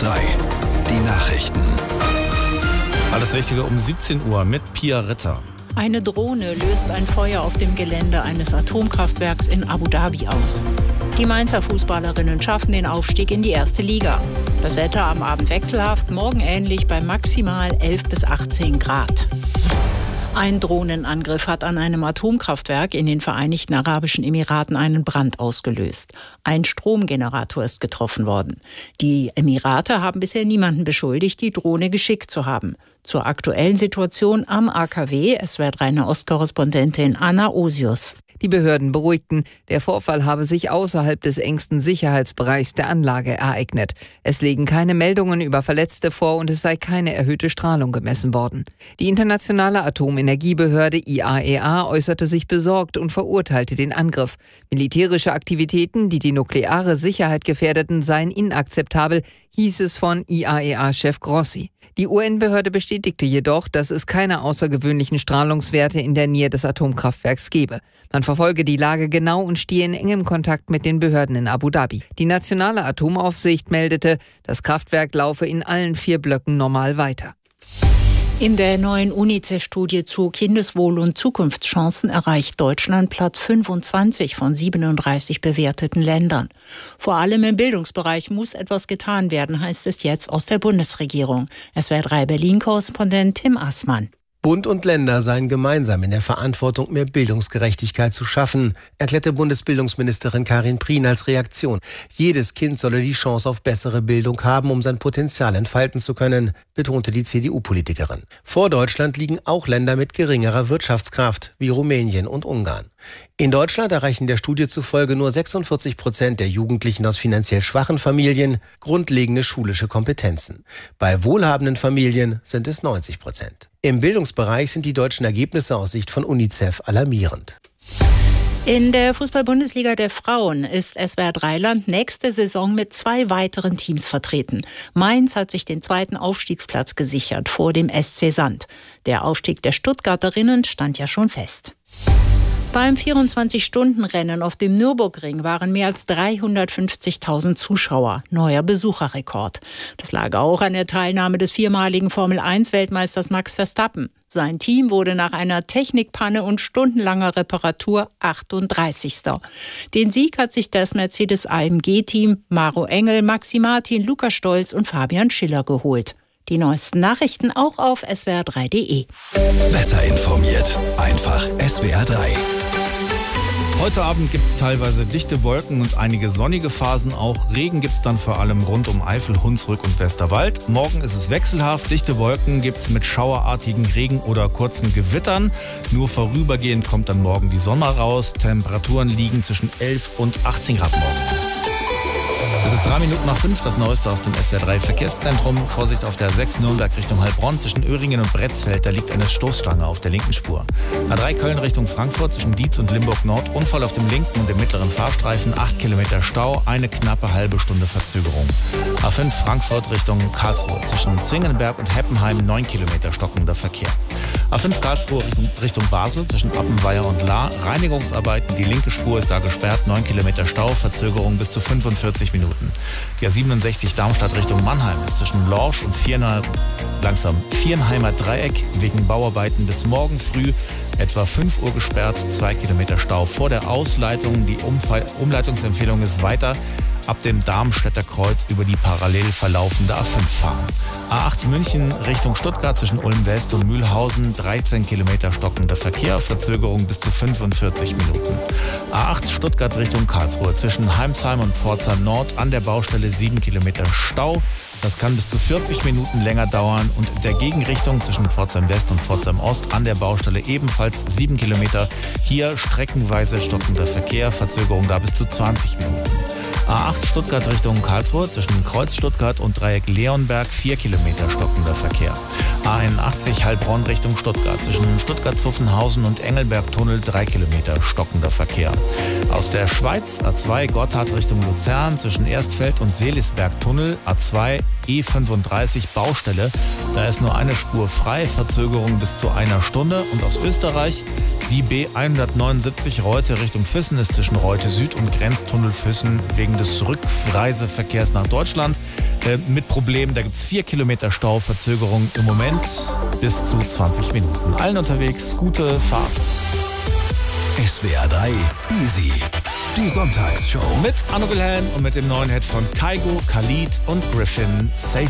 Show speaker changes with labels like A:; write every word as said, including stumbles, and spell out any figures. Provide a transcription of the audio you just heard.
A: drei, die Nachrichten.
B: Alles Wichtige um siebzehn Uhr mit Pia Ritter.
C: Eine Drohne löst ein Feuer auf dem Gelände eines Atomkraftwerks in Abu Dhabi aus. Die Mainzer Fußballerinnen schaffen den Aufstieg in die erste Liga. Das Wetter am Abend wechselhaft, morgen ähnlich bei maximal elf bis achtzehn Grad. Ein Drohnenangriff hat an einem Atomkraftwerk in den Vereinigten Arabischen Emiraten einen Brand ausgelöst. Ein Stromgenerator ist getroffen worden. Die Emirate haben bisher niemanden beschuldigt, die Drohne geschickt zu haben. Zur aktuellen Situation am A K W, S W R drei Nahostkorrespondentin Anna Osius.
D: Die Behörden beruhigten, der Vorfall habe sich außerhalb des engsten Sicherheitsbereichs der Anlage ereignet. Es liegen keine Meldungen über Verletzte vor und es sei keine erhöhte Strahlung gemessen worden. Die internationale Atomenergiebehörde I A E A äußerte sich besorgt und verurteilte den Angriff. Militärische Aktivitäten, die die nukleare Sicherheit gefährdeten, seien inakzeptabel, hieß es von I A E A-Chef Grossi. Die U N-Behörde bestätigte jedoch, dass es keine außergewöhnlichen Strahlungswerte in der Nähe des Atomkraftwerks gebe. Man verfolge die Lage genau und stehe in engem Kontakt mit den Behörden in Abu Dhabi. Die nationale Atomaufsicht meldete, das Kraftwerk laufe in allen vier Blöcken normal weiter.
C: In der neuen UNICEF-Studie zu Kindeswohl und Zukunftschancen erreicht Deutschland Platz fünfundzwanzig von siebenunddreißig bewerteten Ländern. Vor allem im Bildungsbereich muss etwas getan werden, heißt es jetzt aus der Bundesregierung. S W R drei Berlin-Korrespondent Tim Assmann.
E: Bund und Länder seien gemeinsam in der Verantwortung, mehr Bildungsgerechtigkeit zu schaffen, erklärte Bundesbildungsministerin Karin Prien als Reaktion. Jedes Kind solle die Chance auf bessere Bildung haben, um sein Potenzial entfalten zu können, betonte die C D U-Politikerin. Vor Deutschland liegen auch Länder mit geringerer Wirtschaftskraft, wie Rumänien und Ungarn. In Deutschland erreichen der Studie zufolge nur sechsundvierzig Prozent der Jugendlichen aus finanziell schwachen Familien grundlegende schulische Kompetenzen. Bei wohlhabenden Familien sind es neunzig Prozent. Im Bildungsbereich sind die deutschen Ergebnisse aus Sicht von UNICEF alarmierend.
C: In der Fußball-Bundesliga der Frauen ist S W R drei Land nächste Saison mit zwei weiteren Teams vertreten. Mainz hat sich den zweiten Aufstiegsplatz gesichert vor dem S C Sand. Der Aufstieg der Stuttgarterinnen stand ja schon fest. Beim vierundzwanzig-Stunden-Rennen auf dem Nürburgring waren mehr als dreihundertfünfzigtausend Zuschauer. Neuer Besucherrekord. Das lag auch an der Teilnahme des viermaligen Formel eins Weltmeisters Max Verstappen. Sein Team wurde nach einer Technikpanne und stundenlanger Reparatur achtunddreißigster Den Sieg hat sich das Mercedes-A M G-Team Maro Engel, Maxi Martin, Luca Stolz und Fabian Schiller geholt. Die neuesten Nachrichten auch auf S W R drei punkt de.
A: Besser informiert, einfach S W R drei.
B: Heute Abend gibt es teilweise dichte Wolken und einige sonnige Phasen. Auch Regen gibt es dann vor allem rund um Eifel, Hunsrück und Westerwald. Morgen ist es wechselhaft. Dichte Wolken gibt es mit schauerartigen Regen oder kurzen Gewittern. Nur vorübergehend kommt dann morgen die Sonne raus. Temperaturen liegen zwischen elf und achtzehn Grad morgen. Es ist drei Minuten nach fünf, das Neueste aus dem S W R drei Verkehrszentrum. Vorsicht auf der sechs Nürnberg Richtung Heilbronn. Zwischen Öhringen und Bretzfeld, da liegt eine Stoßstange auf der linken Spur. A drei Köln Richtung Frankfurt zwischen Dietz und Limburg Nord. Unfall auf dem linken und dem mittleren Fahrstreifen. acht Kilometer Stau, eine knappe halbe Stunde Verzögerung. A fünf Frankfurt Richtung Karlsruhe. Zwischen Zwingenberg und Heppenheim neun Kilometer stockender Verkehr. A fünf Karlsruhe Richtung Basel zwischen Appenweier und Lahr. Reinigungsarbeiten, die linke Spur ist da gesperrt. neun Kilometer Stau, Verzögerung bis zu fünfundvierzig Minuten. Die A siebenundsechzig Darmstadt Richtung Mannheim ist zwischen Lorsch und Viernheim, langsam Viernheimer Dreieck wegen Bauarbeiten bis morgen früh etwa fünf Uhr gesperrt, zwei Kilometer Stau vor der Ausleitung. Die Umfall- Umleitungsempfehlung ist weiter ab dem Darmstädter Kreuz über die parallel verlaufende A fünf fahren. A acht München Richtung Stuttgart zwischen Ulm West und Mühlhausen, dreizehn Kilometer stockender Verkehr, Verzögerung bis zu fünfundvierzig Minuten. A acht Stuttgart Richtung Karlsruhe zwischen Heimsheim und Pforzheim Nord an der Baustelle sieben Kilometer Stau. Das kann bis zu vierzig Minuten länger dauern und in der Gegenrichtung zwischen Pforzheim West und Pforzheim Ost an der Baustelle ebenfalls sieben Kilometer. Hier streckenweise stockender Verkehr, Verzögerung da bis zu zwanzig Minuten. A acht Stuttgart Richtung Karlsruhe zwischen Kreuz Stuttgart und Dreieck Leonberg vier Kilometer stockender Verkehr. A einundachtzig Heilbronn Richtung Stuttgart zwischen Stuttgart-Zuffenhausen und Engelberg-Tunnel drei Kilometer stockender Verkehr. Aus der Schweiz A zwei Gotthard Richtung Luzern zwischen Erstfeld und Seelisberg-Tunnel A zwei E fünfunddreißig Baustelle. Da ist nur eine Spur frei, Verzögerung bis zu einer Stunde. Und aus Österreich Die B hundertneunundsiebzig Reute Richtung Füssen ist zwischen Reute Süd und Grenztunnel Füssen wegen des Rückreiseverkehrs nach Deutschland äh, mit Problemen. Da gibt es vier Kilometer Stau, Verzögerung im Moment bis zu zwanzig Minuten. Allen unterwegs, gute Fahrt.
A: S W R drei Easy. Die Sonntagsshow.
B: Mit Anno Wilhelm und mit dem neuen Hit von Kygo, Khalid und Griffin, Save